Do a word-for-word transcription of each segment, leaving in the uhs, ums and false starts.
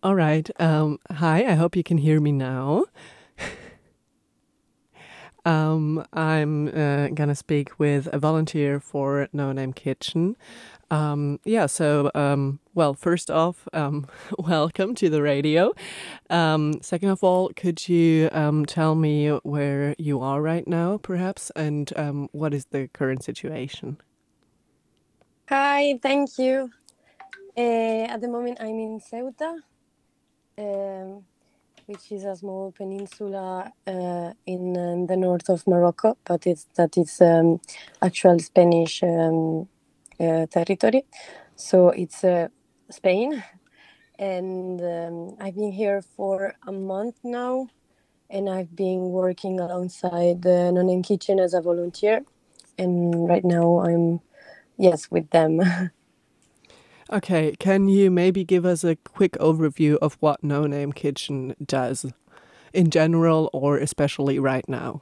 All right. Um, hi, I hope you can hear me now. Um, I'm uh, gonna speak with a volunteer for No Name Kitchen. Um, yeah, so, um, well, first off, um, welcome to the radio. Um, second of all, could you um, tell me where you are right now, perhaps, and um, what is the current situation? Hi, thank you. Uh, at the moment, I'm in Ceuta, um, which is a small peninsula uh, in um, the north of Morocco, but it's that is um, actual Spanish um, uh, territory. So it's uh, Spain, and um, I've been here for a month now, and I've been working alongside the Non Kitchen as a volunteer, and right now I'm yes with them. Okay, can you maybe give us a quick overview of what No Name Kitchen does in general or especially right now?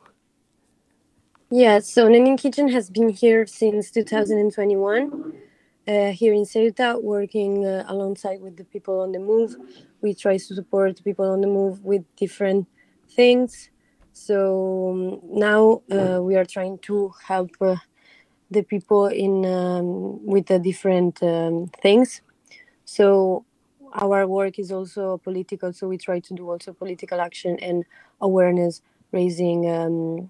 Yeah, so Nenin Kitchen has been here since two thousand twenty-one, uh, here in Ceuta, working uh, alongside with the people on the move. We try to support people on the move with different things. So um, now uh, we are trying to help uh, the people in um, with the different um, things. So our work is also political. So we try to do also political action and awareness raising. Um,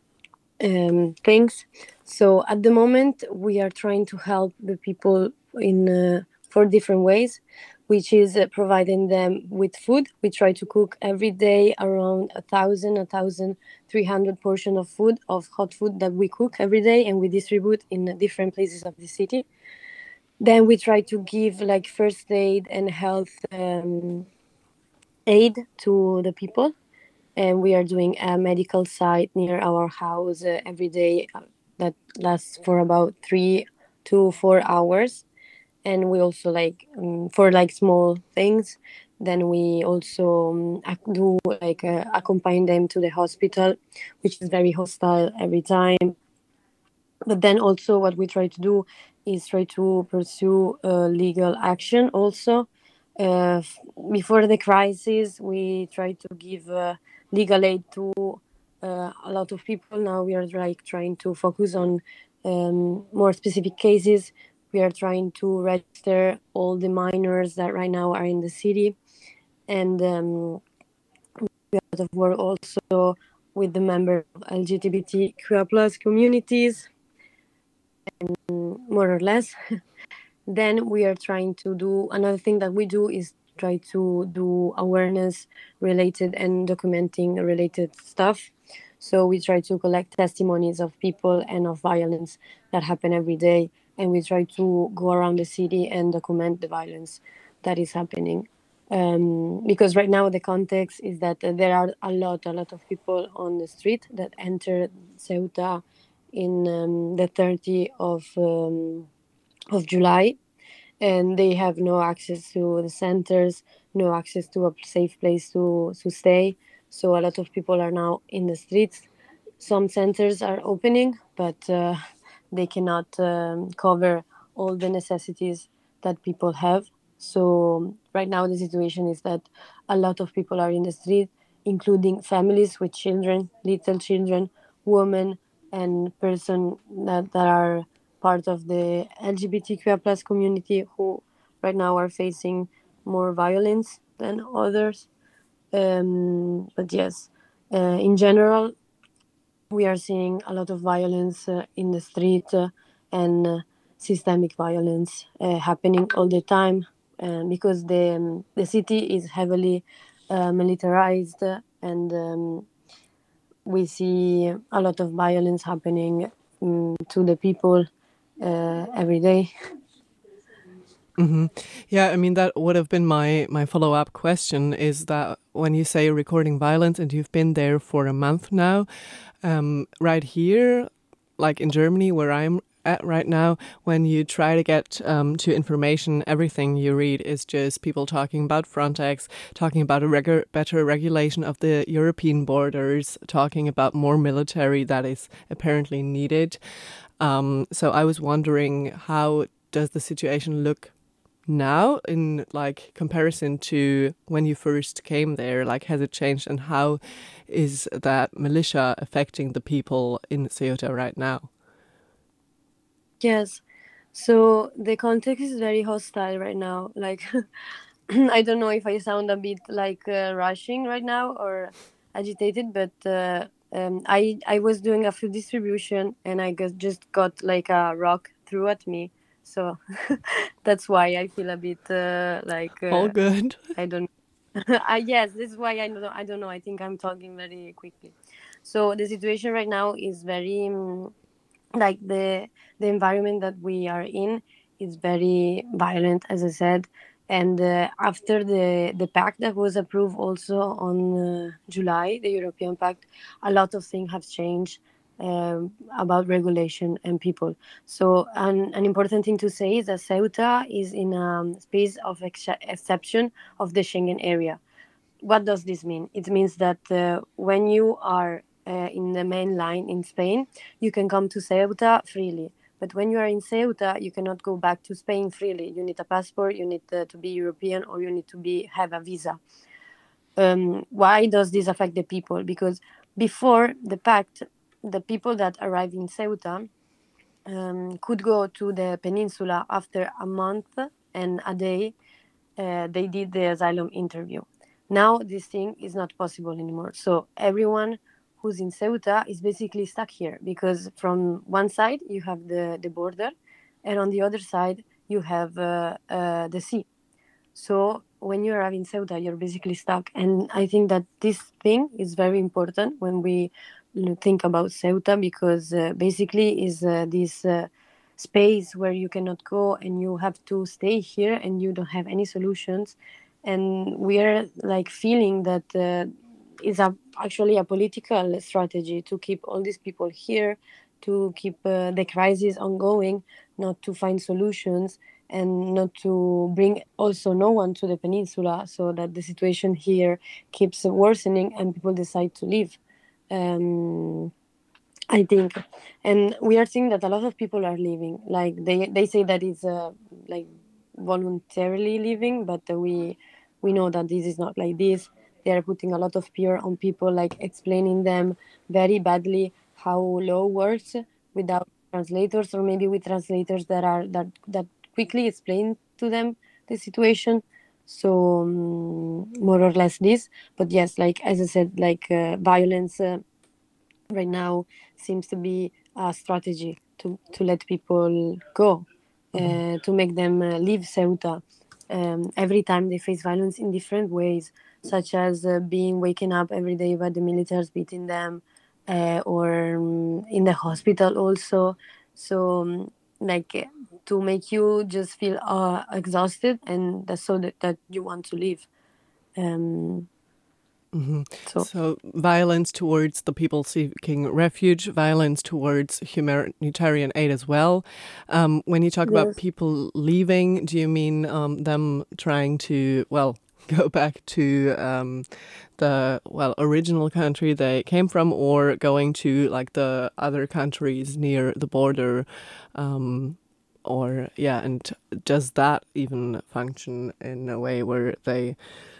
um, things. So at the moment, we are trying to help the people in uh, four different ways, which is uh, providing them with food. We try to cook every day around a thousand, a thousand three hundred portion of food of hot food that we cook every day, and we distribute in uh, different places of the city. Then we try to give like first aid and health um, aid to the people, and we are doing a medical site near our house uh, every day uh, that lasts for about three to four hours. And we also like um, for like small things, then we also um, ac- do like uh, accompany them to the hospital, which is very hostile every time. But then also what we try to do is try to pursue uh, legal action also. uh, f- Before the crisis we tried to give uh, legal aid to uh, a lot of people. Now we are like trying to focus on um, more specific cases. We are trying to register all the minors that right now are in the city, and um, a lot of work also with the member of LGBTQ plus communities, more or less. Then we are trying to do another thing that we do is try to do awareness related and documenting related stuff. So we try to collect testimonies of people and of violence that happen every day, and we try to go around the city and document the violence that is happening. Um, because right now the context is that uh, there are a lot, a lot of people on the street that enter Ceuta in um, the thirtieth of um, of July, and they have no access to the centers, no access to a safe place to, to stay. So a lot of people are now in the streets. Some centers are opening, but uh, they cannot um, cover all the necessities that people have. So right now the situation is that a lot of people are in the street, including families with children, little children, women, and person that, that are part of the L G B T Q plus community who right now are facing more violence than others. Um, but yes, uh, in general, we are seeing a lot of violence uh, in the street uh, and uh, systemic violence uh, happening all the time, uh, because the um, the city is heavily uh, militarized, uh, and um, we see a lot of violence happening um, to the people uh, every day. Hmm. Yeah, I mean that would have been my my follow up question. Is that when you say recording violence and you've been there for a month now, um, right here, like in Germany where I'm at right now, when you try to get um, to information, everything you read is just people talking about Frontex, talking about a regu- better regulation of the European borders, talking about more military that is apparently needed. Um, so I was wondering, how does the situation look now in like comparison to when you first came there? Like, has it changed, and how is that militia affecting the people in Ceuta right now? Yes. So the context is very hostile right now. Like, I don't know if I sound a bit like uh, rushing right now or agitated, but uh, um, I I was doing a food distribution and I got, just got like a rock threw at me. So that's why I feel a bit uh, like All uh, good. I don't. I, yes, this is why I don't. I don't know. I think I'm talking very quickly. So the situation right now is very. Um, like the the environment that we are in is very violent, as I said. And uh, after the the pact that was approved also on uh, July, the European Pact, a lot of things have changed um, about regulation and people. So an, an important thing to say is that Ceuta is in a space of ex- exception of the Schengen area. What does this mean? It means that uh, when you are uh, in the main line in Spain, you can come to Ceuta freely. But when you are in Ceuta, you cannot go back to Spain freely. You need a passport, you need uh, to be European, or you need to be have a visa. Um, why does this affect the people? Because before the pact, the people that arrive in Ceuta um, could go to the peninsula after a month and a day uh, they did the asylum interview. Now this thing is not possible anymore. So everyone who's in Ceuta is basically stuck here because from one side you have the, the border, and on the other side you have uh, uh, the sea. So when you arrive in Ceuta, you're basically stuck. And I think that this thing is very important when we think about Ceuta because uh, basically is uh, this uh, space where you cannot go and you have to stay here and you don't have any solutions. And we are like feeling that uh, it's a, actually a political strategy to keep all these people here, to keep uh, the crisis ongoing, not to find solutions and not to bring also no one to the peninsula so that the situation here keeps worsening and people decide to leave. Um, I think, and we are seeing that a lot of people are leaving. Like they they say that it's uh, like voluntarily leaving, but uh, we we know that this is not like this. They are putting a lot of fear on people, like explaining them very badly how law works without translators, or maybe with translators that are that that quickly explain to them the situation. So um, more or less this, but yes, like as I said, like uh, violence. Uh, right now seems to be a strategy to, to let people go, uh, to make them uh, leave Ceuta um, every time they face violence in different ways, such as uh, being waken up every day by the militaries beating them, uh, or um, in the hospital also. So, um, like, uh, to make you just feel uh, exhausted and that's so that, that you want to leave. Um, Hmm. so, So, violence towards the people seeking refuge, violence towards humanitarian aid as well. Um, when you talk about yes. people leaving, do you mean um, them trying to, well, go back to um, the, well, original country they came from, or going to like the other countries near the border? Um, or, yeah, and does that even function in a way where they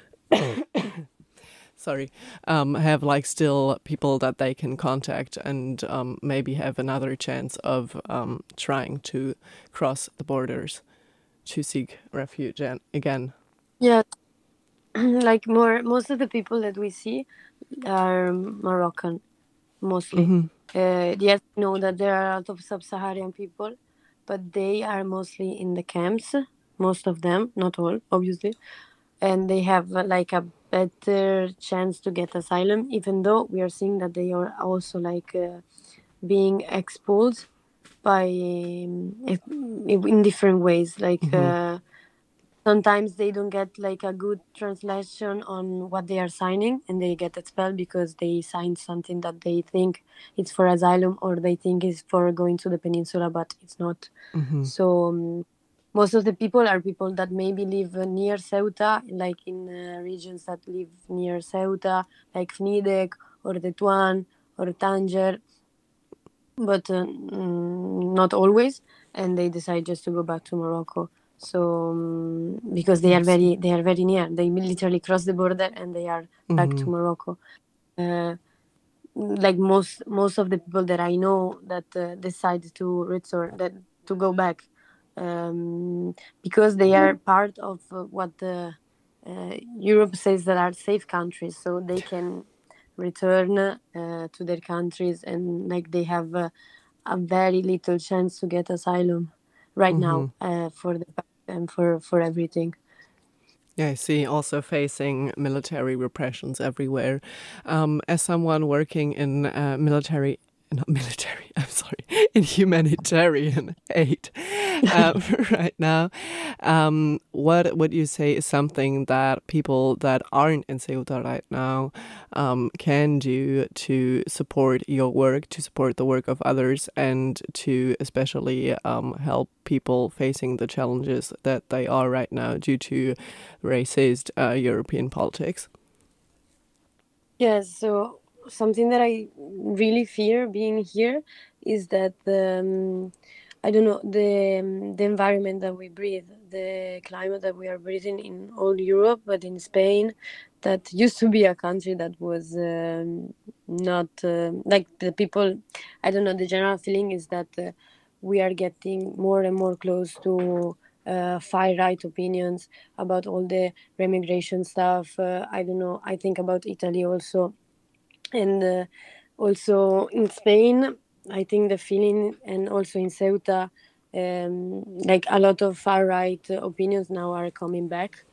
sorry, um, have like still people that they can contact and um, maybe have another chance of um, trying to cross the borders to seek refuge and, again? Yeah, like more most of the people that we see are Moroccan mostly. Hmm. Uh, yes, I know that there are a lot of sub-Saharan people, but they are mostly in the camps. Most of them, not all, obviously, and they have uh, like a better chance to get asylum. Even though we are seeing that they are also like uh, being expelled by um, in different ways, like. Hmm. Uh, sometimes they don't get like a good translation on what they are signing and they get expelled because they signed something that they think it's for asylum or they think is for going to the peninsula but it's not. Hmm. So um, most of the people are people that maybe live uh, near Ceuta, like in uh, regions that live near Ceuta, like Fnidek or Tetuan or Tanger, but uh, mm, not always, and they decide just to go back to Morocco. So um, because they are very they are very near, they literally cross the border and they are back to Morocco. Uh, like most most of the people that I know that uh, decide to return, that to go back, um, because they are part of uh, what the uh, Europe says that are safe countries, so they can return uh, to their countries, and like they have uh, a very little chance to get asylum right now uh, for the and for for everything. Yeah, I see. Also facing military repressions everywhere. Um, as someone working in uh, military, not military, I'm sorry, in humanitarian aid uh, right now, um, what would you say is something that people that aren't in Ceuta right now um, can do to support your work, to support the work of others, and to especially um, help people facing the challenges that they are right now due to racist uh, European politics? Yes, so something that I really fear being here is that um, I don't know, the um, the environment that we breathe, the climate that we are breathing in all Europe, but in Spain, that used to be a country that was um, not uh, like the people. I don't know. The general feeling is that uh, we are getting more and more close to uh, far right opinions about all the remigration stuff. Uh, I don't know. I think about Italy also, and uh, also in Spain. I think the feeling, and also in Ceuta, um, like a lot of far right opinions now are coming back.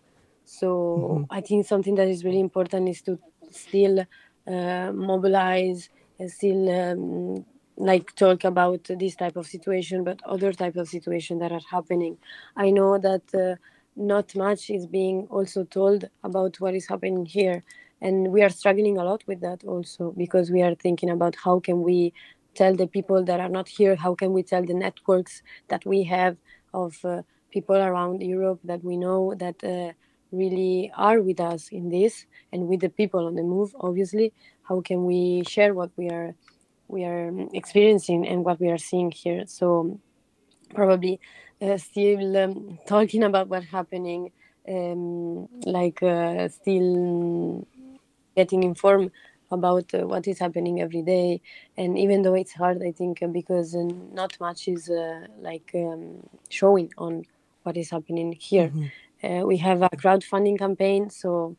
So I think something that is really important is to still uh, mobilize and still um, like talk about this type of situation, but other types of situation that are happening. I know that uh, not much is being also told about what is happening here, and we are struggling a lot with that also, because we are thinking about how can we tell the people that are not here, how can we tell the networks that we have of uh, people around Europe that we know that uh, really are with us in this, and with the people on the move, obviously. How can we share what we are we are experiencing and what we are seeing here? So probably uh, still um, talking about what's happening, um, like uh, still getting informed about uh, what is happening every day. And even though it's hard, I think uh, because uh, not much is uh, like um, showing on what is happening here. Uh, we have a crowdfunding campaign, so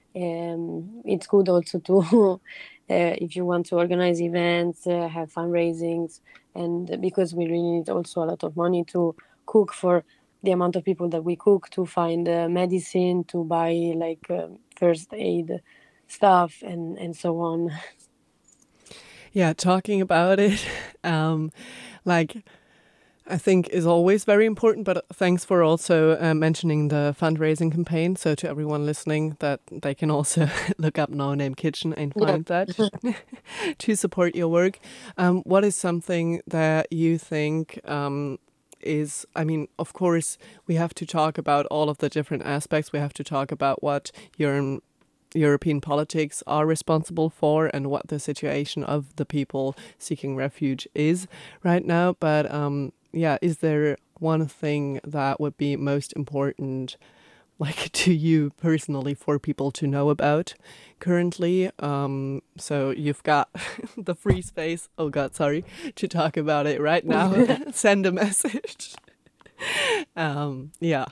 um, it's good also to uh, if you want to organize events, uh, have fundraisings, and because we really need also a lot of money to cook for the amount of people that we cook, to find uh, medicine, to buy like uh, first aid stuff, and and so on. Yeah, talking about it, um, like I think is always very important, but thanks for also uh, mentioning the fundraising campaign. So to everyone listening, that they can also look up No Name Kitchen and Yeah. find that to support your work. Um, what is something that you think um, is, I mean, of course, we have to talk about all of the different aspects. We have to talk about what your European politics are responsible for and what the situation of the people seeking refuge is right now. But um, yeah, is there one thing that would be most important, like to you personally, for people to know about currently? Um, so you've got the free space, oh God, sorry, to talk about it right now. Send a message. Um, yeah.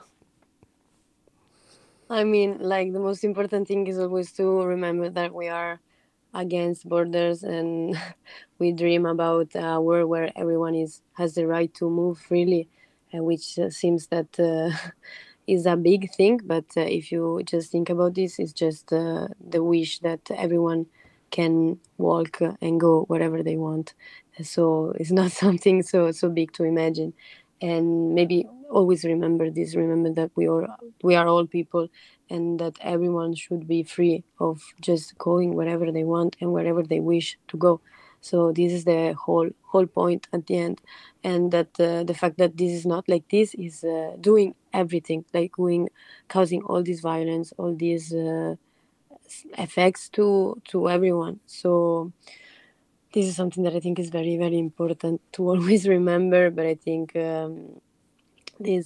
I mean, like the most important thing is always to remember that we are against borders, and we dream about a world where everyone is has the right to move freely, uh, which uh, seems that uh, is a big thing. But uh, if you just think about this, it's just uh, the wish that everyone can walk uh, and go wherever they want. So it's not something so so big to imagine. And maybe always remember this. Remember that we are we are all people, and that everyone should be free of just going wherever they want and wherever they wish to go. So this is the whole whole point at the end, and that uh, the fact that this is not like this is uh, doing everything, like doing, causing all this violence, all these uh, effects to to everyone. So this is something that I think is very very important to always remember. But I think um, this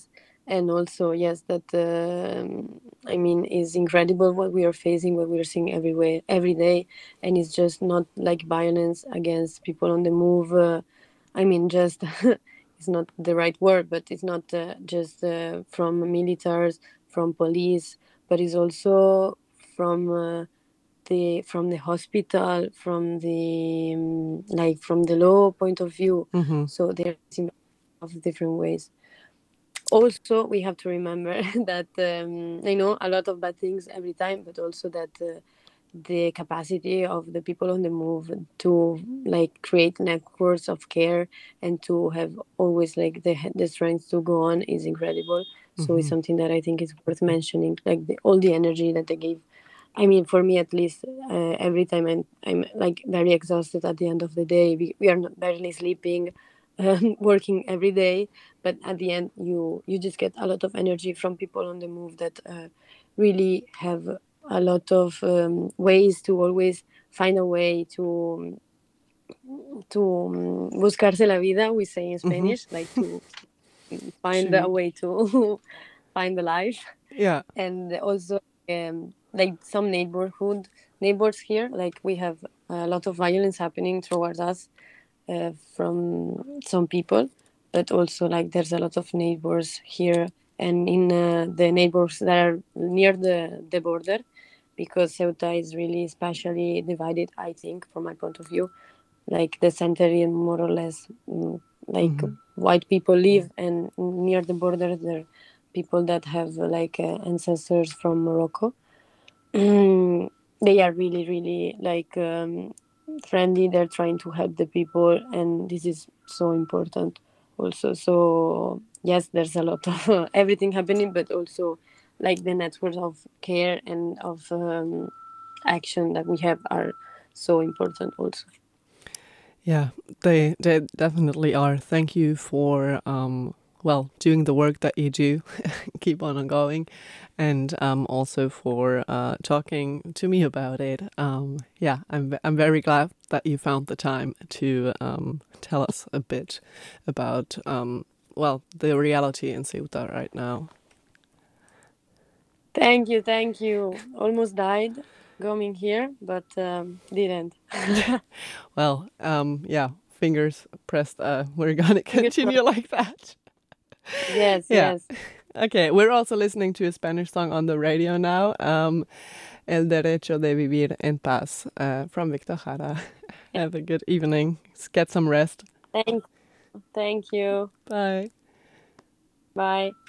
and also yes, that um, I mean, is incredible what we are facing, what we are seeing everywhere every day, and it's just not like violence against people on the move. Uh, I mean, just it's not the right word, but it's not uh, just uh, from militaries, from police, but it's also from uh, the from the hospital, from the um, like from the law point of view. Mm-hmm. So there's of different ways. Also, we have to remember that um, I know a lot of bad things every time, but also that uh, the capacity of the people on the move to like create networks of care and to have always like the the strength to go on is incredible. So it's Mm-hmm. something that I think is worth mentioning, like the, all the energy that they gave. I mean, for me at least, uh, every time I'm, I'm like very exhausted at the end of the day. We, we are not barely sleeping, um, working every day, but at the end, you you just get a lot of energy from people on the move that uh, really have a lot of um, ways to always find a way to to um, buscarse la vida. We say in Mm-hmm. Spanish, like to find a To way to find the life. yeah. And also um, like some neighborhood neighbors here, like we have a lot of violence happening towards us uh, from some people, but also like there's a lot of neighbors here and in uh, the neighbors that are near the, the border, because Ceuta is really spatially divided, I think, from my point of view. Like the center is more or less mm, like Mm-hmm. white people live, and near the border there are people that have uh, like uh, ancestors from Morocco. They are really really like um, friendly. They're trying to help the people, and this is so important also. So yes, there's a lot of uh, everything happening, but also like the networks of care and of um, action that we have are so important also. Yeah, they they definitely are. Thank you for um well doing the work that you do, keep on going, and um also for uh talking to me about it. Um yeah, I'm ve- I'm very glad that you found the time to um tell us a bit about um well the reality in Ceuta right now. Thank you, thank you. Almost died coming here, but um, didn't. Well, um yeah, fingers pressed. Uh, we're gonna Fingers continue crossed. like that. Yes, Yeah. yes. Okay, we're also listening to a Spanish song on the radio now. Um, El Derecho de Vivir en Paz uh, from Victor Jara. Have a good evening. Get some rest. Thank, thank you. Bye. Bye.